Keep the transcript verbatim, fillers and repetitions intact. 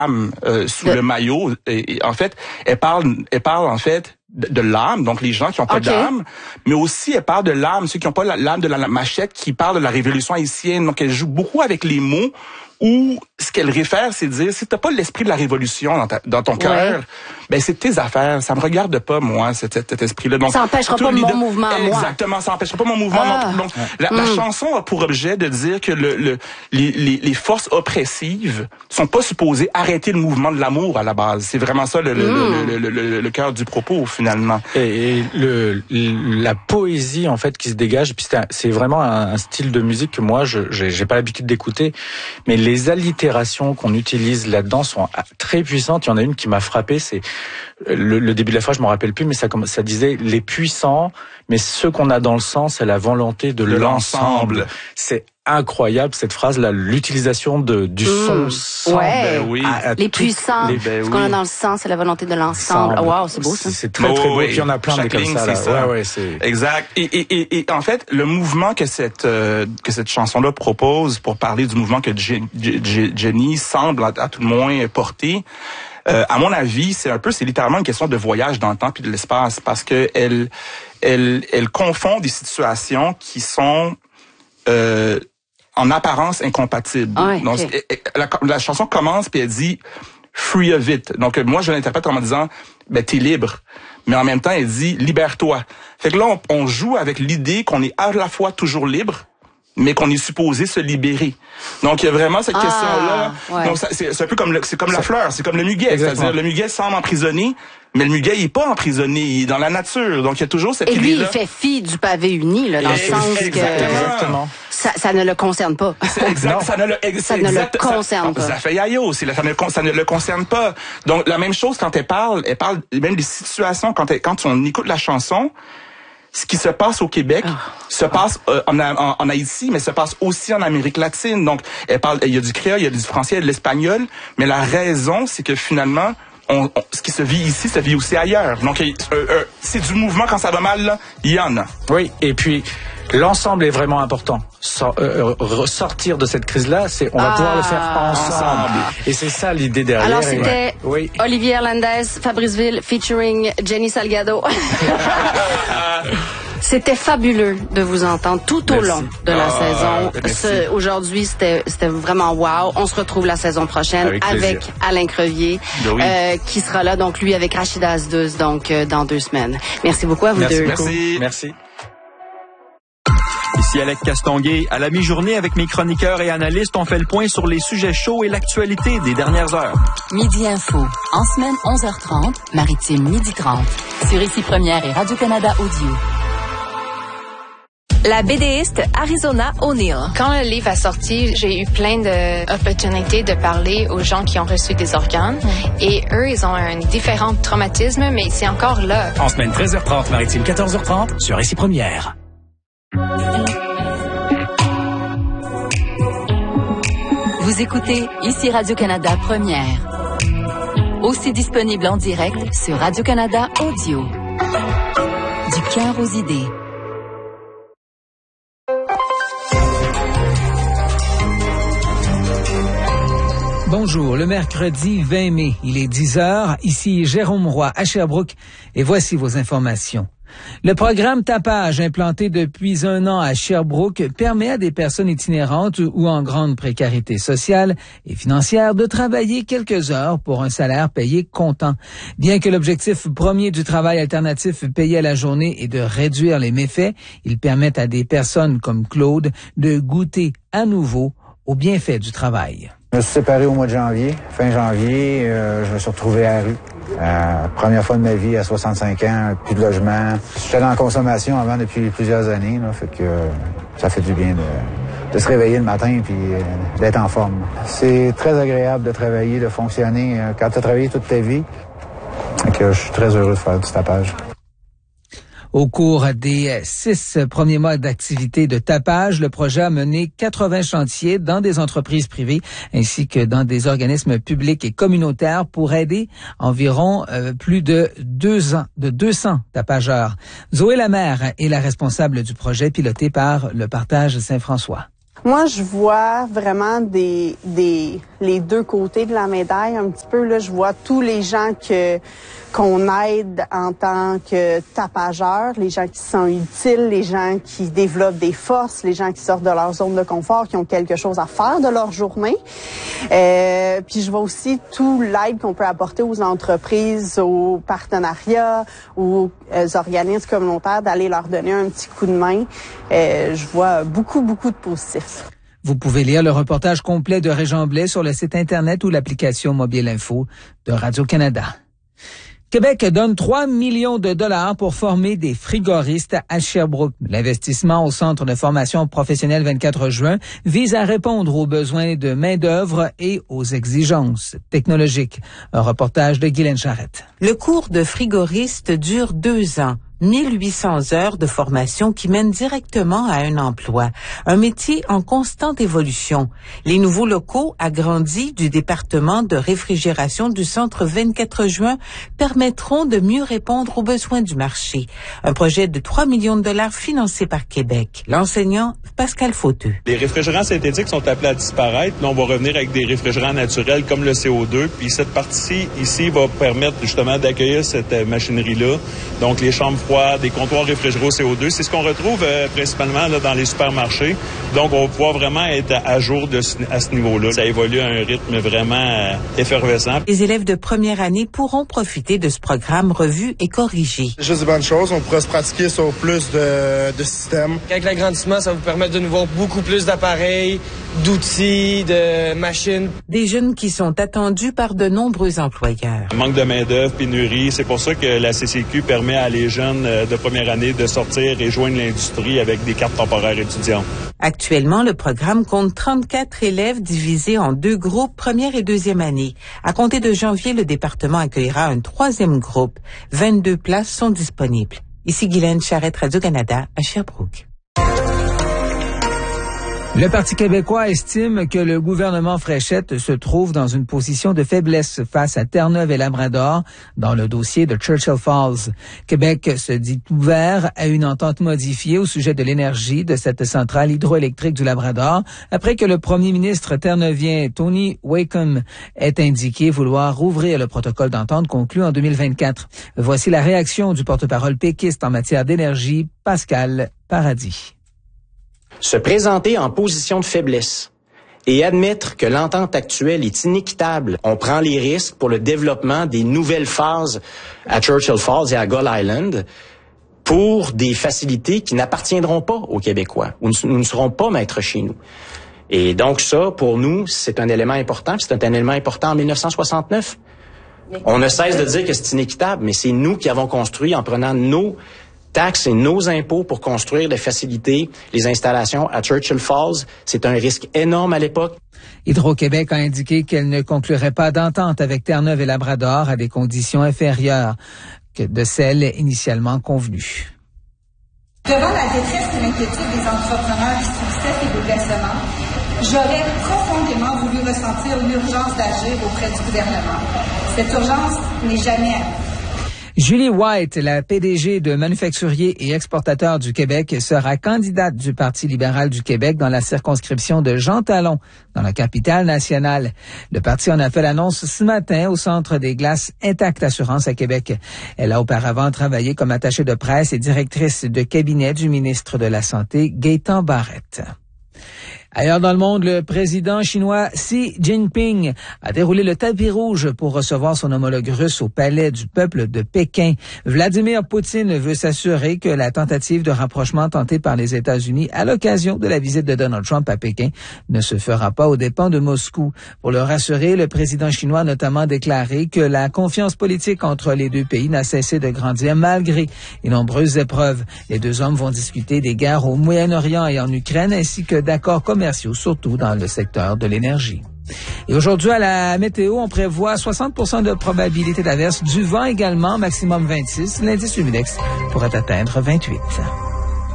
euh, sous de... le maillot. Et, et en fait, elle parle, elle parle en fait de, de l'âme, donc les gens qui ont pas okay. d'âme, mais aussi elle parle de l'âme, ceux qui ont pas l'âme de la machette, qui parle de la révolution haïtienne. Donc elle joue beaucoup avec les mots. Ou ce qu'elle réfère, c'est de dire, si t'as pas l'esprit de la révolution dans, ta, dans ton cœur, ouais. ben c'est tes affaires. Ça me regarde pas, moi, cet, cet esprit-là. Donc, ça empêchera pas mon mouvement à moi. Exactement, ça empêchera pas mon mouvement. Ah. Donc, ouais. la, mm. la chanson a pour objet de dire que le, le, les, les, les forces oppressives sont pas supposées arrêter le mouvement de l'amour à la base. C'est vraiment ça le, mm. le, le, le, le, le cœur du propos, finalement. Et, et le, la poésie, en fait, qui se dégage, puis c'est, un, c'est vraiment un, un style de musique que moi, je j'ai, j'ai pas l'habitude d'écouter, mais les Les allitérations qu'on utilise là-dedans sont très puissantes. Il y en a une qui m'a frappé, c'est le, le début de la phrase, je m'en rappelle plus, mais ça, ça disait les puissants, mais ce qu'on a dans le sang, c'est la volonté de, de l'ensemble. l'ensemble. C'est incroyable cette phrase-là, l'utilisation de du son. Mmh. Sang, ouais. ben oui. à, à les tout, puissants, les, ben ce qu'on oui. a dans le sang, c'est la volonté de l'ensemble. Oh, wow, c'est beau ça. C'est très très beau. Oh, et puis il y en a plein de comme ça. Là. ça. Ouais, ouais, c'est... Exact. Et, et, et, et en fait, le mouvement que cette euh, que cette chanson-là propose pour parler du mouvement que Jenny, Jenny semble à, à tout le moins porter. Euh, à mon avis, c'est un peu, c'est littéralement une question de voyage dans le temps puis de l'espace, parce que elle, elle, elle confond des situations qui sont euh, en apparence incompatibles. Ah ouais, Donc, okay. la, la chanson commence puis elle dit free of it. Donc moi, je l'interprète en me disant, ben t'es libre, mais en même temps, elle dit libère-toi. Fait que là, on, on joue avec l'idée qu'on est à la fois toujours libre, mais qu'on est supposé se libérer. Donc il y a vraiment cette ah, question-là. Ouais. Donc ça, c'est, c'est un peu comme le, c'est comme la fleur, c'est comme le muguet. Exactement. C'est-à-dire le muguet semble emprisonné, mais le muguet il est pas emprisonné, il est dans la nature. Donc il y a toujours cette Et idée-là. Et lui, il fait fi du pavé uni, là, dans Et le sens exactement. que ça, ça ne le concerne pas. C'est exact, ça ne le, ex, ça ne exact, le concerne ça, pas. Ça fait yayo, c'est, ça, ne, ça ne le concerne pas. Donc la même chose quand elle parle, elle parle même des situations quand, elle, quand on écoute la chanson. Ce qui se passe au Québec oh. se passe euh, en, en, en Haïti, mais se passe aussi en Amérique latine. Donc, elle parle, il y a du créole, il y a du français, il y a de l'espagnol, mais la raison, c'est que finalement, on, on, ce qui se vit ici, se vit aussi ailleurs. Donc, euh, euh, c'est du mouvement quand ça va mal, là, il y en a. Oui, et puis l'ensemble est vraiment important. So, euh, sortir de cette crise-là, c'est on va ah, pouvoir le faire ensemble. ensemble. Et c'est ça l'idée derrière. Alors c'était oui. Olivier Hernandez, Fabrice Ville, featuring Jenny Salgado. C'était fabuleux de vous entendre tout au merci. long de la ah, saison. Ce, aujourd'hui, c'était, c'était vraiment wow. On se retrouve la saison prochaine avec, avec Alain Crevier, oui. euh, qui sera là, donc lui avec Rachida Asdouz, donc euh, dans deux semaines. Merci beaucoup à vous merci, deux. Merci. Merci. Ici Alec Castonguay. À la mi-journée, avec mes chroniqueurs et analystes, on fait le point sur les sujets chauds et l'actualité des dernières heures. Midi Info. En semaine, onze heures trente. Maritime, midi trente. Sur Ici Première et Radio-Canada Audio. La BDiste Arizona O'Neill. Quand le livre a sorti, j'ai eu plein d'opportunités de parler aux gens qui ont reçu des organes. Mm. Et eux, ils ont un différent traumatisme, mais c'est encore là. En semaine, treize heures trente, Maritime, quatorze heures trente, sur Ici Première. Vous écoutez Ici Radio-Canada Première. Aussi disponible en direct sur Radio-Canada Audio. Du cœur aux idées. Bonjour, le mercredi vingt mai, il est dix heures, ici Jérôme Roy à Sherbrooke et voici vos informations. Le programme Tapage, implanté depuis un an à Sherbrooke, permet à des personnes itinérantes ou en grande précarité sociale et financière de travailler quelques heures pour un salaire payé comptant. Bien que l'objectif premier du travail alternatif payé à la journée est de réduire les méfaits, il permet à des personnes comme Claude de goûter à nouveau aux bienfaits du travail. Je me suis séparé au mois de janvier. Fin janvier, euh, je me suis retrouvé à la rue. Euh, première fois de ma vie à soixante-cinq ans, plus de logement. J'étais dans la consommation avant depuis plusieurs années, là, fait que euh, ça fait du bien de, de se réveiller le matin puis euh, d'être en forme. C'est très agréable de travailler, de fonctionner euh, quand tu as travaillé toute ta vie. Fait que je suis très heureux de faire du tapage. Au cours des six premiers mois d'activité de tapage, le projet a mené quatre-vingts chantiers dans des entreprises privées ainsi que dans des organismes publics et communautaires pour aider environ euh, plus de deux ans, de deux cents tapageurs. Zoé Lamère est la responsable du projet piloté par le Partage Saint-François. Moi, je vois vraiment des des les deux côtés de la médaille un petit peu. Là, je vois tous les gens que qu'on aide en tant que tapageurs, les gens qui sont utiles, les gens qui développent des forces, les gens qui sortent de leur zone de confort, qui ont quelque chose à faire de leur journée. Euh, puis je vois aussi tout l'aide qu'on peut apporter aux entreprises, aux partenariats, aux euh, organismes communautaires, d'aller leur donner un petit coup de main. Euh, je vois beaucoup, beaucoup de positifs. Vous pouvez lire le reportage complet de Régent Blais sur le site Internet ou l'application Mobile Info de Radio-Canada. Québec donne trois millions de dollars pour former des frigoristes à Sherbrooke. L'investissement au Centre de formation professionnelle vingt-quatre juin vise à répondre aux besoins de main-d'œuvre et aux exigences technologiques. Un reportage de Guylaine Charrette. Le cours de frigoriste dure deux ans. mille huit cents heures de formation qui mènent directement à un emploi, un métier en constante évolution. Les nouveaux locaux agrandis du département de réfrigération du Centre vingt-quatre juin permettront de mieux répondre aux besoins du marché. Un projet de trois millions de dollars financé par Québec. L'enseignant Pascal Fauteux. Les réfrigérants synthétiques sont appelés à disparaître. Là, on va revenir avec des réfrigérants naturels comme le C O deux. Puis cette partie ici va permettre justement d'accueillir cette machinerie-là. Donc les chambres des comptoirs réfrigérés au C O deux. C'est ce qu'on retrouve euh, principalement là, dans les supermarchés. Donc, on va pouvoir vraiment être à jour de ce, à ce niveau-là. Ça évolue à un rythme vraiment euh, effervescent. Les élèves de première année pourront profiter de ce programme revu et corrigé. C'est juste de bonnes choses. On pourra se pratiquer sur plus de, de systèmes. Avec l'agrandissement, ça va vous permettre de nous voir beaucoup plus d'appareils, d'outils, de machines. Des jeunes qui sont attendus par de nombreux employeurs. Manque de main-d'œuvre, pénurie. C'est pour ça que la C C Q permet à les jeunes de première année de sortir et joindre l'industrie avec des cartes temporaires étudiantes. Actuellement, le programme compte trente-quatre élèves divisés en deux groupes, première et deuxième année. À compter de janvier, le département accueillera un troisième groupe. vingt-deux places sont disponibles. Ici Guylaine Charrette, Radio-Canada, à Sherbrooke. Le Parti québécois estime que le gouvernement Fréchette se trouve dans une position de faiblesse face à Terre-Neuve et Labrador dans le dossier de Churchill Falls. Québec se dit ouvert à une entente modifiée au sujet de l'énergie de cette centrale hydroélectrique du Labrador après que le premier ministre terneuvien Tony Wakeham ait indiqué vouloir rouvrir le protocole d'entente conclu en deux mille vingt-quatre. Voici la réaction du porte-parole péquiste en matière d'énergie, Pascal Paradis. Se présenter en position de faiblesse et admettre que l'entente actuelle est inéquitable. On prend les risques pour le développement des nouvelles phases à Churchill Falls et à Gull Island pour des facilités qui n'appartiendront pas aux Québécois, ou nous ne serons pas maîtres chez nous. Et donc ça, pour nous, c'est un élément important, c'est un élément important en mille neuf cent soixante-neuf. On ne cesse de dire que c'est inéquitable, mais c'est nous qui avons construit en prenant nos taxes et nos impôts pour construire les facilités, les installations à Churchill Falls. C'est un risque énorme à l'époque. Hydro-Québec a indiqué qu'elle ne conclurait pas d'entente avec Terre-Neuve et Labrador à des conditions inférieures que de celles initialement convenues. Devant la détresse et l'inquiétude des entrepreneurs qui subissent ces bouleversements, j'aurais profondément voulu ressentir l'urgence d'agir auprès du gouvernement. Cette urgence n'est jamais à Julie White, la P D G de Manufacturiers et Exportateurs du Québec, sera candidate du Parti libéral du Québec dans la circonscription de Jean Talon, dans la capitale nationale. Le parti en a fait l'annonce ce matin au Centre des glaces Intact Assurance à Québec. Elle a auparavant travaillé comme attachée de presse et directrice de cabinet du ministre de la Santé, Gaétan Barrette. Ailleurs dans le monde, le président chinois Xi Jinping a déroulé le tapis rouge pour recevoir son homologue russe au palais du peuple de Pékin. Vladimir Poutine veut s'assurer que la tentative de rapprochement tentée par les États-Unis à l'occasion de la visite de Donald Trump à Pékin ne se fera pas aux dépens de Moscou. Pour le rassurer, le président chinois a notamment déclaré que la confiance politique entre les deux pays n'a cessé de grandir malgré les nombreuses épreuves. Les deux hommes vont discuter des guerres au Moyen-Orient et en Ukraine ainsi que d'accords commerciaux, surtout dans le secteur de l'énergie. Et aujourd'hui, à la météo, on prévoit soixante pour cent de probabilité d'averse, du vent également, maximum vingt-six. L'indice humidex pourrait atteindre vingt-huit.